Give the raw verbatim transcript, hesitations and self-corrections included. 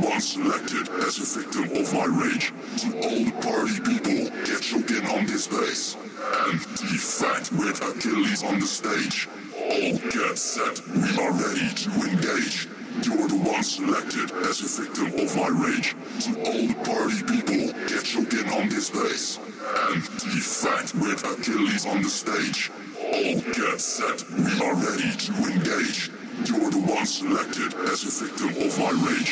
one selected as a victim of my rage. To all the party people, get choking on this bass. And defect with Achilles on the stage. All get set, we are ready to engage. You're the one selected as a victim of my rage. To all the party people, get choking on this bass. And defect with Achilles on the stage. All get set, we are ready to engage. You're the one selected as a victim of my rage.